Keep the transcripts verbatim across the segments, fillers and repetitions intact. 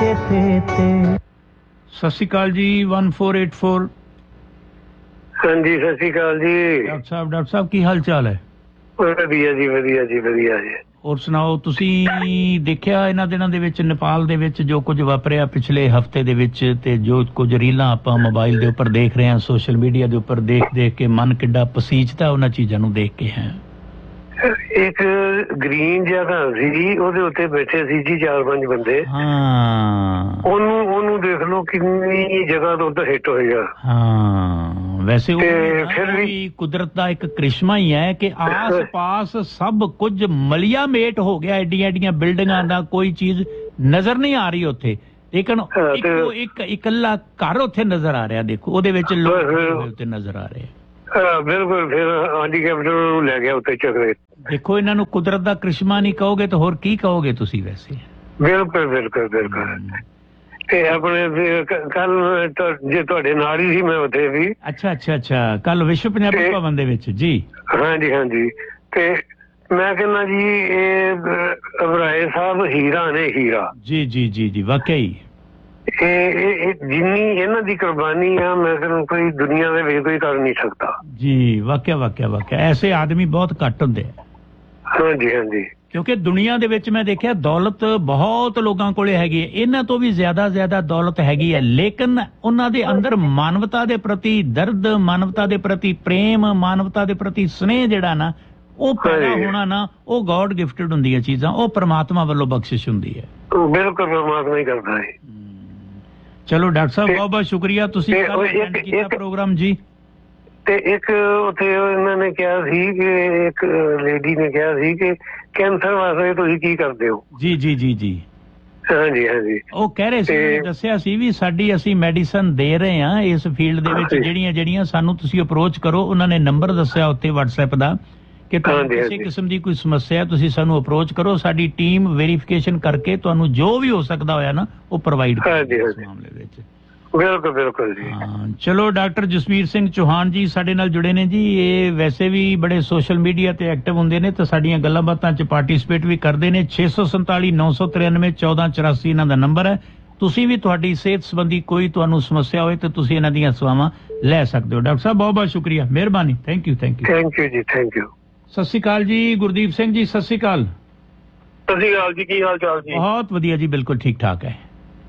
थे ते। सत श्री अकाल जी वन फोर एट फोर। हाँ जी सत श्री अकाल जी डॉक्टर साहब डॉक्टर साहब की हाल चाल है? ਵਧੀਆ ਜੀ ਵਧੀਆ ਜੀ ਵਧੀਆ ਜੀ। ਹੋਰ ਸੁਣਾਓ, ਤੁਸੀਂ ਦੇਖਿਆ ਇਹਨਾਂ ਦਿਨਾਂ ਦੇ ਵਿੱਚ ਨੇਪਾਲ ਦੇ ਵਿੱਚ ਜੋ ਕੁਝ ਵਾਪਰਿਆ ਪਿਛਲੇ ਹਫਤੇ ਦੇ ਵਿੱਚ, ਤੇ ਜੋ ਕੁਝ ਰੀਲਾਂ ਆਪਾਂ ਮੋਬਾਈਲ ਦੇ ਉੱਪਰ ਦੇਖ ਰਹੇ ਹਾਂ, ਸੋਸ਼ਲ ਮੀਡੀਆ ਦੇ ਉੱਪਰ ਦੇਖ ਦੇਖ ਕੇ ਮਨ ਕਿੱਡਾ ਪਸੀਜਦਾ ਉਹਨਾਂ ਚੀਜ਼ਾਂ ਨੂੰ ਦੇਖ ਕੇ ਹੈ। ਇੱਕ ਗ੍ਰੀਨ ਜਿਹਾ ਘਰ ਸੀ ਜੀ, ਉਹਦੇ ਉੱਤੇ ਬੈਠੇ ਸੀ ਜੀ ਚਾਰ ਪੰਜ ਬੰਦੇ। ਹਾਂ ਉਹਨੂੰ ਉਹਨੂੰ ਦੇਖ ਲਓ ਕਿੰਨੀ ਜਗ੍ਹਾ ਤੋਂ ਉੱਤੇ ਹਿੱਟ ਹੋਏਗਾ। ਹਾਂ ਵੈਸੇ ਉਹ ਫਿਰ ਵੀ ਕੁਦਰਤ ਦਾ ਇੱਕ ਕ੍ਰਿਸ਼ਮਾ ਹੀ ਹੈ ਕਿ ਆਸ ਪਾਸ ਸਭ ਕੁਝ ਮਲਿਆ ਮੇਟ ਹੋ ਗਿਆ, ਐਡੀਆਂ ਐਡੀਆਂ ਬਿਲਡਿੰਗਾਂ ਦਾ ਕੋਈ ਚੀਜ਼ ਨਜ਼ਰ ਨਹੀਂ ਆ ਰਹੀ ਉੱਥੇ, ਲੇਕਿਨ ਇੱਕੋ ਇੱਕ ਇਕੱਲਾ ਘਰ ਉੱਥੇ ਨਜ਼ਰ ਆ ਰਿਹਾ। ਦੇਖੋ ਉਹਦੇ ਵਿੱਚ ਲੋਕ ਉੱਤੇ ਨਜ਼ਰ ਆ ਰਹੇ। ਬਿਲਕੁਲ ਫਿਰ ਹੈਂਡੀਕੈਪਟਰ ਨੂੰ ਲੈ ਗਿਆ ਉੱਤੇ ਚੱਕਰੇ। ਦੇਖੋ ਇਹਨਾਂ ਨੂੰ ਕੁਦਰਤ ਦਾ ਕ੍ਰਿਸ਼ਮਾ ਨਹੀਂ ਕਹੋਗੇ ਤਾਂ ਹੋਰ ਕੀ ਕਹੋਗੇ ਤੁਸੀਂ ਵੈਸੇ? ਬਿਲਕੁਲ ਬਿਲਕੁਲ ਬਿਲਕੁਲ। ਤੇ ਆਪਣੇ ਕੱਲ ਜੇ ਤੁਹਾਡੇ ਨਾਲ ਹੀ ਸੀ ਮੈਂ ਉੱਥੇ ਵੀ। ਅੱਛਾ ਅੱਛਾ ਅੱਛਾ ਕੱਲ ਵਿਸ਼ਵ ਪੰਜਾਬੀ ਭਵਨ ਦੇ ਵਿੱਚ ਜੀ? ਹਾਂਜੀ ਹਾਂਜੀ। ਤੇ ਮੈਂ ਕਹਿੰਦਾ ਜੀ ਇਹ ਅਬਰਾਏ ਸਾਹਿਬ ਹੀਰਾ ਨੇ, ਹੀਰਾ ਜੀ ਜੀ ਜੀ ਜੀ ਵਾਕਈ। ਇਹ ਜਿੰਨੀ ਇਹਨਾਂ ਦੀ ਕੁਰਬਾਨੀ ਆ ਮੈਂ ਕਹਿੰਦਾ ਕੋਈ ਦੁਨੀਆ ਦੇ ਵਿੱਚ ਕੋਈ ਕਰ ਨਹੀਂ ਸਕਦਾ ਜੀ। ਵਾਕਿਆ ਵਾਕਿਆ ਵਾਕਿਆ ਐਸੇ ਆਦਮੀ ਬਹੁਤ ਘੱਟ ਹੁੰਦੇ ਆ। ਹਾਂਜੀ ਹਾਂਜੀ। ਕਿਉਂਕਿ ਦੁਨੀਆ ਦੇ ਵਿੱਚ ਮੈਂ ਦੇਖਿਆ ਦੌਲਤ ਬਹੁਤ ਲੋਕਾਂ ਕੋਲੇ ਹੈਗੀ ਹੈ, ਇਹਨਾਂ ਤੋਂ ਵੀ ਜ਼ਿਆਦਾ ਜ਼ਿਆਦਾ ਦੌਲਤ ਹੈਗੀ ਹੈ, ਲੇਕਿਨ ਉਹਨਾਂ ਦੇ ਅੰਦਰ ਮਾਨਵਤਾ ਦੇ ਪ੍ਰਤੀ ਦਰਦ, ਮਾਨਵਤਾ ਦੇ ਪ੍ਰਤੀ ਪ੍ਰੇਮ, ਮਾਨਵਤਾ ਦੇ ਪ੍ਰਤੀ ਸਨੇਹ ਜਿਹੜਾ ਨਾ ਉਹ ਪੈਦਾ ਹੋਣਾ ਨਾ, ਉਹ ਗॉड ਗਿਫਟਡ ਹੁੰਦੀਆਂ ਚੀਜ਼ਾਂ, ਉਹ ਪ੍ਰਮਾਤਮਾ ਵੱਲੋਂ ਬਖਸ਼ਿਸ਼ ਹੁੰਦੀ ਹੈ। ਬਿਲਕੁਲ ਪ੍ਰਮਾਤਮਾ ਹੀ ਕਰਦਾ ਹੈ। ਚਲੋ ਡਾਕਟਰ ਸਾਹਿਬ ਬਹੁਤ ਬਹੁਤ ਸ਼ੁਕਰੀਆ, ਤੁਸੀਂ ਕੀਤਾ ਪ੍ਰੋਗਰਾਮ ਜੀ। ਤੇ ਇੱਕ ਉੱਥੇ ਇਹਨਾਂ ਨੇ ਕਿਹਾ ਸੀ ਕਿ ਇੱਕ ਲੇਡੀ ਨੇ ਕਿਹਾ ਸੀ ਕਿ ਕੈਂਸਰ ਵਾਸਤੇ ਤੁਸੀਂ ਕੀ ਕਰਦੇ ਹੋ? ਜੀ ਜੀ ਜੀ ਜੀ ਹਾਂਜੀ ਹਾਂਜੀ। ਉਹ ਕਹਿ ਰਹੇ ਸੀ, ਦੱਸਿਆ ਸੀ ਵੀ ਸਾਡੀ ਅਸੀਂ ਮੈਡੀਸਨ ਦੇ ਰਹੇ ਹਾਂ ਇਸ ਫੀਲਡ ਦੇ ਵਿੱਚ, ਜਿਹੜੀਆਂ ਜਿਹੜੀਆਂ ਸਾਨੂੰ ਤੁਸੀਂ ਅਪਰੋਚ ਕਰੋ। ਉਹਨਾਂ ਨੇ ਨੰਬਰ ਦੱਸਿਆ ਉੱਤੇ WhatsApp ਦਾ ਕਿ ਤੁਹਾਨੂੰ ਕਿਸੇ ਕਿਸਮ ਦੀ ਕੋਈ ਸਮੱਸਿਆ ਤੁਸੀਂ ਸਾਨੂੰ ਅਪਰੋਚ ਕਰੋ, ਸਾਡੀ ਟੀਮ ਵੈਰੀਫਿਕੇਸ਼ਨ ਕਰਕੇ ਤੁਹਾਨੂੰ ਜੋ ਵੀ ਹੋ ਸਕਦਾ ਹੋਇਆ ਨਾ ਉਹ ਪ੍ਰੋਵਾਈਡ ਕਰੇਗੀ ਇਸ ਮਾਮਲੇ ਵਿੱਚ। ਬਿਲਕੁਲ ਬਿਲਕੁਲ ਜੀ। ਹਾਂ ਚਲੋ ਡਾਕਟਰ ਜਸਵੀਰ ਸਿੰਘ ਚੌਹਾਨ ਜੀ ਸਾਡੇ ਨਾਲ ਜੁੜੇ ਨੇ ਜੀ। ਇਹ ਵੈਸੇ ਵੀ ਬੜੇ ਸੋਸ਼ਲ ਮੀਡੀਆ ਤੇ ਐਕਟਿਵ ਹੁੰਦੇ ਨੇ ਤੇ ਸਾਡੀਆਂ ਗੱਲਾਂ ਬਾਤਾਂ ਚ ਪਾਰਟਿਸਿਪੇਟ ਵੀ ਕਰਦੇ ਨੇ। ਛੇ ਸੌ ਸੰਤਾਲੀ ਨੌ ਸੌ ਤਰਿਆਨਵੇਂ ਚੌਦਾਂ ਚੁਰਾਸੀ ਇਹਨਾਂ ਦਾ ਨੰਬਰ ਹੈ। ਤੁਸੀਂ ਵੀ ਤੁਹਾਡੀ ਸਿਹਤ ਸੰਬੰਧੀ ਕੋਈ ਤੁਹਾਨੂੰ ਸਮੱਸਿਆ ਹੋਏ ਤੇ ਤੁਸੀਂ ਇਹਨਾਂ ਦੀਆਂ ਸੇਵਾਵਾਂ ਲੈ ਸਕਦੇ ਹੋ। ਡਾਕਟਰ ਸਾਹਿਬ ਬਹੁਤ ਬਹੁਤ ਸ਼ੁਕਰੀਆ, ਮਿਹਰਬਾਨੀ, thank you thank you thank you ਜੀ ਥੈਂਕ ਯੂ। ਸਤਿ ਸ਼੍ਰੀ ਅਕਾਲ ਜੀ ਗੁਰਦੀਪ ਸਿੰਘ ਜੀ। ਸਤਿ ਸ਼੍ਰੀ ਅਕਾਲ। ਸਤਿ ਸ਼੍ਰੀ ਅਕਾਲ ਜੀ, ਕੀ ਹਾਲ ਚਾਲ ਜੀ? ਬਹੁਤ ਵਧੀਆ ਜੀ, ਬਿਲਕੁਲ ਠੀਕ ਠਾਕ ਹੈ।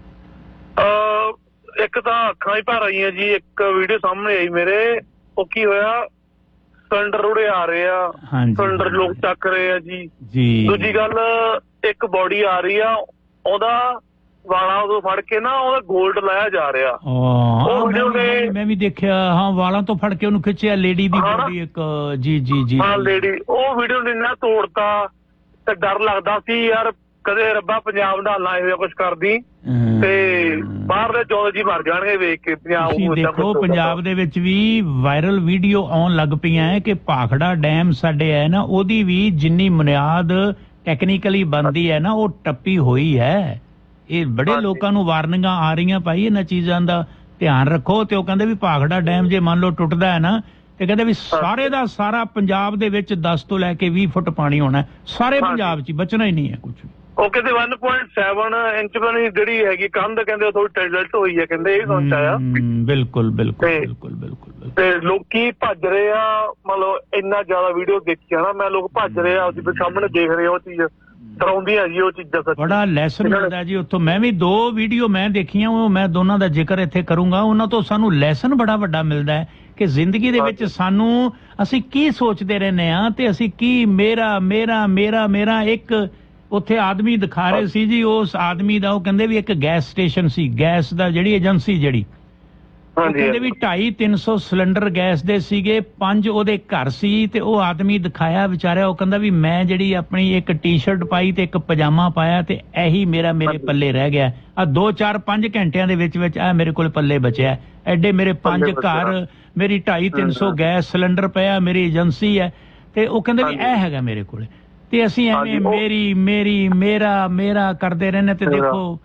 ਇੱਕ ਤਾਂ ਅੱਖਾਂ ਹੀ ਭਰ ਆਈਆਂ ਜੀ, ਇੱਕ ਵੀਡੀਓ ਸਾਹਮਣੇ ਆਈ ਮੇਰੇ, ਉਹ ਕੀ ਹੋਇਆ ਸਿਲੰਡਰ ਉੜੇ ਆ ਰਹੇ ਆ, ਸਿਲੰਡਰ ਲੋਕ ਚੱਕ ਰਹੇ ਆ ਜੀ। ਦੂਜੀ ਗੱਲ ਇੱਕ ਬੋਡੀ ਆ ਰਹੀ ਆ, ਉਹਦਾ ਵਾਲਾਂ ਤੋਂ ਫੜ ਕੇ ਨਾ ਉਹਦਾ ਗੋਲਡ ਲਾਇਆ ਜਾ ਰਿਹਾ। ਉਹ ਵੀਡੀਓ ਨੇ ਮੈਂ ਵੀ ਦੇਖਿਆ। ਹਾਂ ਵਾਲਾਂ ਤੋਂ ਫੜ ਕੇ ਉਹਨੂੰ ਖਿੱਚਿਆ, ਲੇਡੀ ਦੀ ਬੋਡੀ ਇੱਕ। ਜੀ ਜੀ ਜੀ ਹਾਂ ਲੇਡੀ। ਉਹ ਵੀਡੀਓ ਨੇ ਨਾ ਤੋੜਤਾ ਤੇ ਡਰ ਲੱਗਦਾ ਸੀ ਯਾਰ ਕਦੇ ਰੱਬਾ ਪੰਜਾਬ ਦਾ ਨਾ ਇਹੋ ਕੁਛ ਕਰਦੀ ਤੇ ਬਾਹਰਲੇ ਚੌਲ ਜੀ ਮਰ ਜਾਣਗੇ ਵੇਖ ਕੇ। ਪੰਜਾਬ ਦੇਖੋ ਪੰਜਾਬ ਦੇ ਵਿੱਚ ਵੀ ਵਾਇਰਲ ਵੀਡੀਓ ਆਉਣ ਲੱਗ ਪਈਆਂ ਹੈ ਕਿ ਭਾਖੜਾ ਡੈਮ ਸਾਡੇ ਹੈ ਨਾ, ਉਹਦੀ ਵੀ ਜਿੰਨੀ ਬੁਨਿਆਦ ਟੈਕਨੀਕਲੀ ਬਣਦੀ ਹੈ ਨਾ ਉਹ ਟੱਪੀ ਹੋਈ ਹੈ। ਇਹ ਬੜੇ ਲੋਕਾਂ ਨੂੰ ਵਾਰਨਿੰਗਾਂ ਆ ਰਹੀਆਂ ਭਾਈ ਇਹਨਾਂ ਚੀਜ਼ਾਂ ਦਾ ਧਿਆਨ ਰੱਖੋ। ਤੇ ਉਹ ਕਹਿੰਦੇ ਵੀ ਭਾਖੜਾ ਡੈਮ ਜੇ ਮੰਨ ਲਓ ਟੁੱਟਦਾ ਹੈ ਨਾ ਤੇ ਕਹਿੰਦੇ ਵੀ ਸਾਰੇ ਦਾ ਸਾਰਾ ਪੰਜਾਬ ਦੇ ਵਿੱਚ ਦਸ ਤੋਂ ਲੈ ਕੇ ਵੀਹ ਫੁੱਟ ਪਾਣੀ ਹੋਣਾ, ਸਾਰੇ ਪੰਜਾਬ 'ਚ ਬਚਣਾ ਹੀ ਨਹੀਂ ਹੈ ਕੁਝ। ਉਹ ਕਹਿੰਦੇ ਇੱਕ ਪੁਆਇੰਟ ਸੱਤ ਇੰਚ ਬਣੀ ਜਿਹੜੀ ਹੈਗੀ ਕੰਧ, ਕਹਿੰਦੇ ਥੋੜੀ ਟੈਲਟ ਹੋਈ ਹੈ, ਕਹਿੰਦੇ ਇਹ ਸੁਣਿਆ ਆ। ਬਿਲਕੁਲ ਬਿਲਕੁਲ ਬਿਲਕੁਲ ਬਿਲਕੁਲ। ਤੇ ਲੋਕੀ ਭੱਜ ਰਹੇ ਆ, ਮਤਲਬ ਇੰਨਾ ਜ਼ਿਆਦਾ ਵੀਡੀਓ ਦੇਖੀ ਨਾ ਮੈਂ, ਲੋਕ ਭੱਜ ਰਹੇ ਆ ਉਹਦੇ ਸਾਹਮਣੇ ਦੇਖ ਰਹੇ ਉਹ ਚੀਜ਼ ਡਰਾਉਂਦੀਆਂ ਜੀ ਉਹ ਚੀਜ਼ਾਂ। ਬੜਾ ਲੈਸਨ ਮਿਲਦਾ ਜੀ ਉੱਥੋਂ। ਮੈਂ ਵੀ ਦੋ ਵੀਡੀਓ ਮੈਂ ਦੇਖੀਆਂ, ਉਹ ਮੈਂ ਦੋਨਾਂ ਦਾ ਜ਼ਿਕਰ ਇੱਥੇ ਕਰੂੰਗਾ। ਉਹਨਾਂ ਤੋਂ ਸਾਨੂੰ ਲੈਸਨ ਬੜਾ ਵੱਡਾ ਮਿਲਦਾ ਹੈ ਕਿ ਜ਼ਿੰਦਗੀ ਦੇ ਵਿੱਚ ਸਾਨੂੰ ਅਸੀਂ ਕੀ ਸੋਚਦੇ ਰਹਿੰਦੇ ਹਾਂ ਤੇ ਅਸੀਂ ਕੀ ਮੇਰਾ ਮੇਰਾ ਮੇਰਾ ਮੇਰਾ। ਇੱਕ ਉੱਥੇ ਆਦਮੀ ਦਿਖਾ ਰਹੇ ਸੀ ਜੀ, ਉਸ ਆਦਮੀ ਦਾ ਉਹ ਕਹਿੰਦੇ ਵੀ ਇੱਕ ਗੈਸ ਸਟੇਸ਼ਨ ਸੀ, ਗੈਸ ਦਾ ਜਿਹੜੀ ਏਜੰਸੀ ਜਿਹੜੀ, ਕਹਿੰਦੇ ਵੀ ਢਾਈ ਤਿੰਨ ਸੌ ਸਿਲੰਡਰ ਗੈਸ ਦੇ ਸੀਗੇ, ਪੰਜ ਉਹਦੇ ਘਰ ਸੀ। ਤੇ ਉਹ ਆਦਮੀ ਦਿਖਾਇਆ ਵਿਚਾਰਿਆ, ਉਹ ਕਹਿੰਦਾ ਵੀ ਮੈਂ ਜਿਹੜੀ ਆਪਣੀ ਇੱਕ ਟੀ ਸ਼ਰਟ ਪਾਈ ਤੇ ਇੱਕ ਪਜਾਮਾ ਪਾਇਆ ਤੇ ਇਹੀ ਮੇਰਾ ਮੇਰੇ ਪੱਲੇ ਰਹਿ ਗਿਆ। ਆ ਦੋ ਚਾਰ ਪੰਜ ਘੰਟਿਆਂ ਦੇ ਵਿੱਚ ਵਿੱਚ ਆ ਮੇਰੇ ਕੋਲ ਪੱਲੇ ਬਚਿਆ। ਐਡੇ ਮੇਰੇ ਪੰਜ ਘਰ, ਮੇਰੀ ਢਾਈ ਤਿੰਨ ਸੌ ਗੈਸ ਸਿਲੰਡਰ ਪਿਆ, ਮੇਰੀ ਏਜੰਸੀ ਹੈ। ਤੇ ਉਹ ਕਹਿੰਦੇ ਵੀ ਇਹ ਹੈਗਾ ਮੇਰੇ ਕੋਲ। ਤੇ ਅਸੀਂ ਐਵੇਂ ਮੇਰੀ ਮੇਰੀ ਮੇਰਾ ਮੇਰਾ ਕਰਦੇ ਰਹਿੰਦੇ। ਤੇ ਦੇਖੋ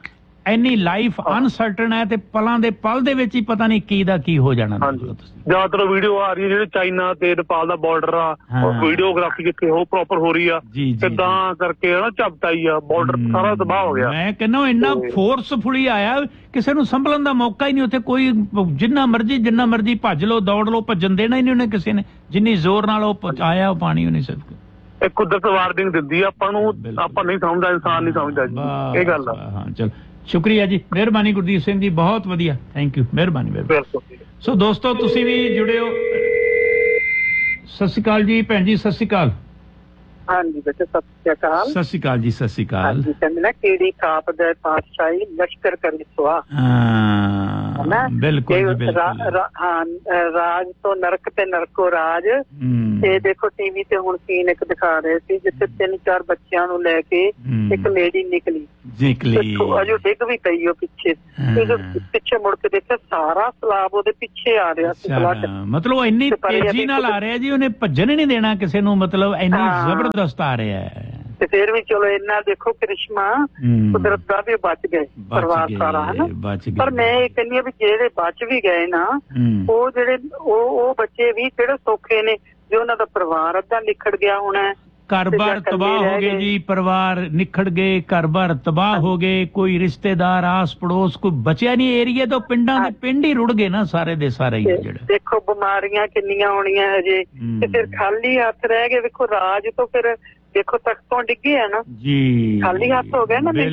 ਇੰਨੀ ਲਾਈਫ ਅਨਸਰਟਨ ਹੈ ਤੇ ਪਲਾਂ ਦੇ ਪਲ ਦੇ ਵਿੱਚ ਹੀ ਪਤਾ ਨਹੀਂ ਕੀ ਦਾ ਕੀ ਹੋ ਜਾਣਾ। ਜ਼ਿਆਦਾਤਰ ਵੀਡੀਓ ਆ ਰਹੀ ਹੈ ਜਿਹੜੇ ਚਾਈਨਾ ਤੇ ਨੇਪਾਲ ਦਾ ਬਾਰਡਰ ਆ, ਵੀਡੀਓਗ੍ਰਾਫੀ ਕਿੱਥੇ ਉਹ ਪ੍ਰੋਪਰ ਹੋ ਰਹੀ ਆ, ਕਿੱਦਾਂ ਕਰਕੇ ਹਨਾ ਝਪਟਾਈ ਆ, ਬਾਰਡਰ ਸਾਰਾ ਤਬਾਹ ਹੋ ਗਿਆ। ਮੈਂ ਕਹਿੰਦਾ ਇੰਨਾ ਫੋਰਸਫੁਲੀ ਆਇਆ, ਕਿਸੇ ਨੂੰ ਸੰਭਲਣ ਦਾ ਮੌਕਾ ਹੀ ਨਹੀਂ ਉੱਥੇ। ਕੋਈ ਜਿੰਨਾ ਮਰਜੀ ਜਿੰਨਾ ਮਰਜੀ ਭੱਜ ਲਓ ਦੌੜ ਲਓ, ਭੱਜਣ ਦੇਣਾ ਹੀ ਨਹੀਂ ਉਹਨੇ ਕਿਸੇ ਨੇ, ਜਿੰਨੀ ਜ਼ੋਰ ਨਾਲ ਉਹ ਆਇਆ ਉਹ ਪਾਣੀ ਉਹ ਨਹੀਂ ਸਕਦਾ। ਇਹ ਕੁਦਰਤ ਵਾਰਨਿੰਗ ਦਿੰਦੀ ਆ ਆਪਾਂ ਨੂੰ, ਆਪਾਂ ਨਹੀਂ ਸਮਝਦਾ, ਇਨਸਾਨ ਨਹੀਂ ਸਮਝਦਾ ਜੀ, ਇਹ ਗੱਲ ਆ। ਹਾਂ ਚਲ ਸ਼ੁਕਰੀਆ ਜੀ, ਮਿਹਰਬਾਨੀ ਗੁਰਦੀਪ ਸਿੰਘ ਜੀ, ਬਹੁਤ ਵਧੀਆ, ਥੈਂਕ ਯੂ, ਮਿਹਰਬਾਨੀ ਮਿਹਰਬਾਨੀ। ਸੋ ਦੋਸਤੋ ਤੁਸੀਂ ਵੀ ਜੁੜੇ ਹੋ। ਸਤਿ ਸ਼੍ਰੀ ਅਕਾਲ ਜੀ ਭੈਣ ਜੀ, ਸਤਿ ਸ਼੍ਰੀ ਅਕਾਲ। ਹਾਂਜੀ ਬੇਟੇ ਸਤਿ ਸ਼੍ਰੀ ਅਕਾਲ। ਸਤਿ ਸ਼੍ਰੀ ਅਕਾਲ ਜੀ, ਸਤਿ ਸ਼੍ਰੀ ਅਕਾਲ। ਹਾਂਜੀ ਕਹਿੰਦੇ ਨਾ ਕਿਹੜੀ ਖਾਪ ਦੇ ਪਾਤਸ਼ਾਹੀ ਲਸ਼ਕਰ ਕਰੀ ਸੁਆ। ਹਾਂ ਬਿਲਕੁਲ ਹਾਂ, ਰਾਜ ਤੋਂ ਨਰਕ ਤੇ ਨਰਕੋ ਰਾਜ। ਤੇ ਦੇਖੋ ਟੀਵੀ ਤੇ ਹੁਣ ਸੀਨ ਇੱਕ ਦਿਖਾ ਰਹੇ ਸੀ ਜਿੱਥੇ ਤਿੰਨ ਚਾਰ ਬੱਚਿਆਂ ਨੂੰ ਲੈ ਕੇ ਇੱਕ ਲੇਡੀ ਨਿਕਲੀ, ਅਜੋ ਡਿੱਗ ਵੀ ਪਈ ਉਹ ਪਿੱਛੇ, ਪਿੱਛੇ ਮੁੜ ਕੇ ਦੇਖਿਆ ਸਾਰਾ ਸਲਾਬ ਉਹਦੇ ਪਿੱਛੇ ਆ ਰਿਹਾ ਸੀ। ਮਤਲਬ ਇੰਨੀ ਤੇਜ਼ੀ ਨਾਲ ਆ ਰਿਹਾ ਜੀ, ਉਹਨੇ ਭੱਜਣ ਹੀ ਨਹੀਂ ਦੇਣਾ ਕਿਸੇ ਨੂੰ, ਮਤਲਬ ਇੰਨੀ ਜ਼ਬਰਦਸਤ ਆ ਰਿਹਾ ਹੈ। ਤੇ ਫੇਰ ਵੀ ਚਲੋ ਇੰਨਾ ਦੇਖੋ ਕ੍ਰਿਸ਼ਮਾ ਕੁਦਰਤ ਦਾ ਵੀ ਬਚ ਗਏ ਪਰਿਵਾਰ ਸਾਰਾ, ਹਨਾ। ਪਰ ਮੈਂ ਇਹ ਕਹਿੰਦੀ ਆ ਵੀ ਜਿਹੜੇ ਬਚ ਵੀ ਗਏ ਨਾ, ਉਹ ਜਿਹੜੇ ਉਹ ਉਹ ਬੱਚੇ ਵੀ ਕਿਹੜੇ ਸੌਖੇ ਨੇ ਜੋ ਉਹਨਾਂ ਦਾ ਪਰਿਵਾਰ ਅੱਧਾ ਨਿਖੜ ਗਿਆ ਹੋਣਾ, ਘਰ-ਬਾਰ ਤਬਾਹ ਹੋ ਗਏ ਜੀ, ਪਰਿਵਾਰ ਨਿਖੜ ਗਏ, ਘਰ-ਬਾਰ ਤਬਾਹ ਹੋ ਗਏ, ਕੋਈ ਰਿਸ਼ਤੇਦਾਰ ਆਸ ਪੜੋਸ ਕੋਈ ਬਚਿਆ ਨਹੀਂ, ਏਰੀਏ ਤੋਂ ਪਿੰਡਾਂ ਦੇ ਪਿੰਡ ਹੀ ਰੁੜ ਗਏ ਨਾ ਸਾਰੇ ਦੇ ਸਾਰੇ ਹੀ। ਜਿਹੜੇ ਦੇਖੋ ਬਿਮਾਰੀਆਂ ਕਿੰਨੀਆਂ ਹੋਣੀਆਂ ਹਜੇ, ਤੇ ਫਿਰ ਖਾਲੀ ਹੱਥ ਰਹਿ ਗਏ। ਵੇਖੋ ਰਾਜ ਤੋਂ ਫਿਰ ਦੇਖੋ ਤਖਤ ਤੋਂ ਡਿੱਗੇ ਆ ਨਾ ਜੀ, ਖਾਲੀ ਹੱਥ ਹੋ ਗਏ ਨਾ।